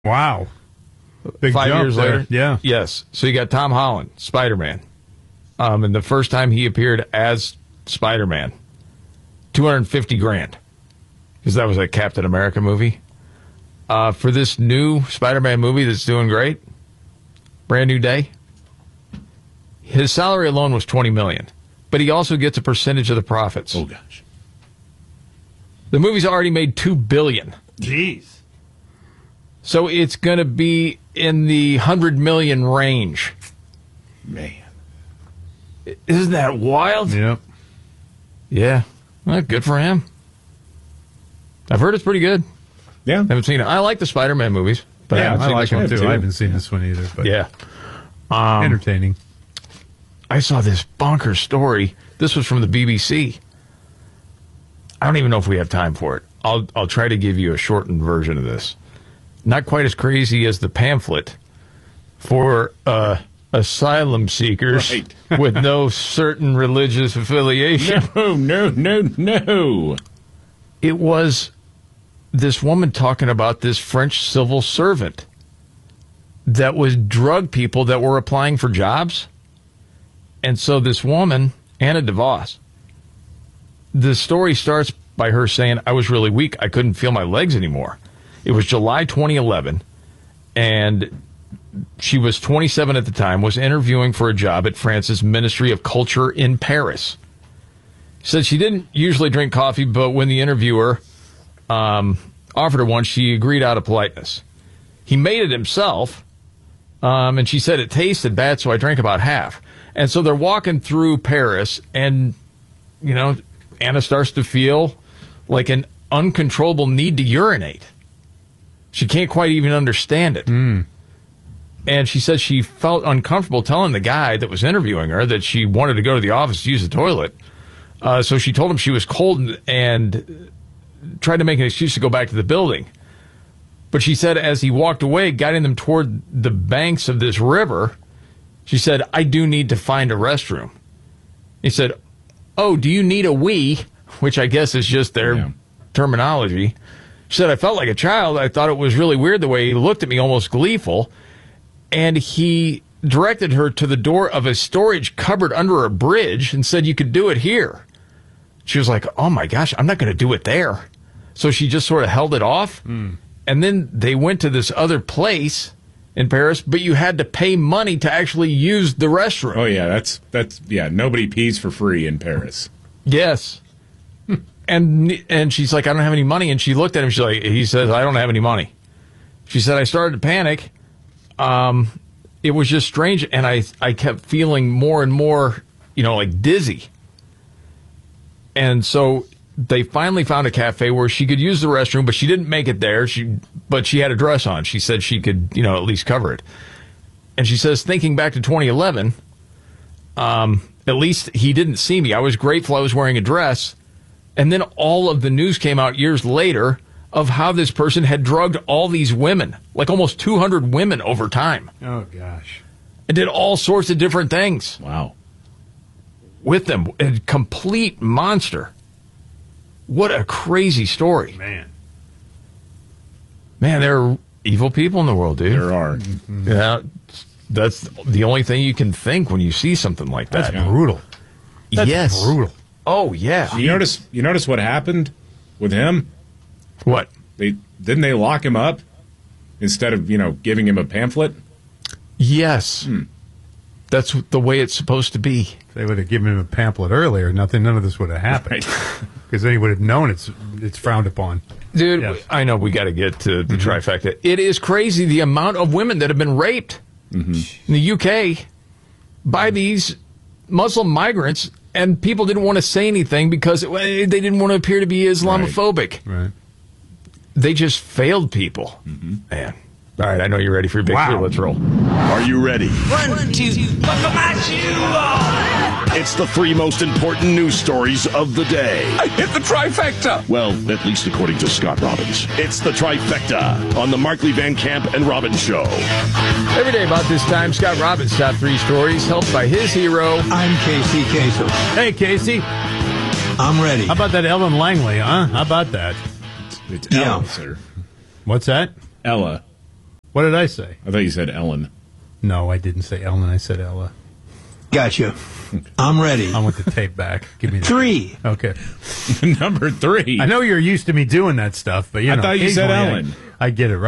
Wow. Big 5 jump years there. later. Yeah. Yes. So you got Tom Holland, Spider-Man. And the first time he appeared as Spider-Man, $250,000. Because that was a Captain America movie. For this new Spider-Man movie that's doing great, Brand New Day, his salary alone was $20 million. But he also gets a percentage of the profits. Oh, gosh. The movie's already made $2 billion. Jeez. So it's going to be in the $100 million range. Man. Isn't that wild? Yep. Yeah. Well, good for him. I've heard it's pretty good. Yeah. Haven't seen it. I like the Spider-Man movies. But Yeah, I like this them too. I haven't seen this one either. But Yeah. entertaining. I saw this bonkers story. This was from the BBC. I don't even know if we have time for it. I'll try to give you a shortened version of this. Not quite as crazy as the pamphlet for asylum seekers Right. with no certain religious affiliation. No. It was this woman talking about this French civil servant that was drug people that were applying for jobs. And so this woman, Anna DeVos, the story starts by her saying, I was really weak. I couldn't feel my legs anymore. It was July 2011, and she was 27 at the time, was interviewing for a job at France's Ministry of Culture in Paris. Said she didn't usually drink coffee, but when the interviewer offered her one, she agreed out of politeness. He made it himself, and she said it tasted bad, so I drank about half. And so they're walking through Paris, and, you know, Anna starts to feel like an uncontrollable need to urinate. She can't quite even understand it. And she said she felt uncomfortable telling the guy that was interviewing her that she wanted to go to the office to use the toilet. So she told him she was cold and tried to make an excuse to go back to the building. But she said as he walked away, guiding them toward the banks of this river, she said, I do need to find a restroom. He said, oh, do you need a wee? Which I guess is just their terminology. She said, I felt like a child. I thought it was really weird the way he looked at me, almost gleeful. And he directed her to the door of a storage cupboard under a bridge and said, you could do it here. She was like, oh my gosh, I'm not going to do it there. So she just sort of held it off. And then they went to this other place in Paris, but you had to pay money to actually use the restroom. Oh, yeah. That's nobody pees for free in Paris. Yes. And she's like, I don't have any money. And she looked at him. She's like, he says, I don't have any money. She said, I started to panic. It was just strange. And I kept feeling more and more, like dizzy. And so they finally found a cafe where she could use the restroom, but she didn't make it there. But she had a dress on. She said she could, at least cover it. And she says, thinking back to 2011, at least he didn't see me. I was grateful I was wearing a dress. And then all of the news came out years later of how this person had drugged all these women, like almost 200 women over time. Oh, gosh. And did all sorts of different things. Wow. With them. A complete monster. What a crazy story. Man, there are evil people in the world, dude. There are. Yeah, that's the only thing you can think when you see something like that. that's brutal. That's yes. brutal. Oh, yeah. You notice what happened with him? What? Didn't they lock him up instead of, giving him a pamphlet? Yes. That's the way it's supposed to be. If they would have given him a pamphlet earlier, none of this would have happened. Because then he would have known it's frowned upon. Dude, Yes. I know we got to get to the trifecta. It is crazy the amount of women that have been raped in the UK by these Muslim migrants, and people didn't want to say anything because they didn't want to appear to be Islamophobic. Right. They just failed people. Man. All right, I know you're ready for your big three. Let's roll. Are you ready? 1, 2, buckle my shoe. It's the three most important news stories of the day. I hit the trifecta. Well, at least according to Scott Robbins. It's the trifecta on the Markley Van Camp and Robbins Show. Every day about this time, Scott Robbins' top three stories, helped by his hero. I'm Casey Kasem. Hey, Casey. I'm ready. How about that Ellen Langley, huh? How about that? It's Yeah. Ella, sir. What's that? Ella. What did I say? I thought you said Ellen. No, I didn't say Ellen. I said Ella. Gotcha. I'm ready. I want the tape back. Give me the 3. Okay. Number 3. I know you're used to me doing that stuff, but you know, I thought you said occasionally Ellen. I get it right.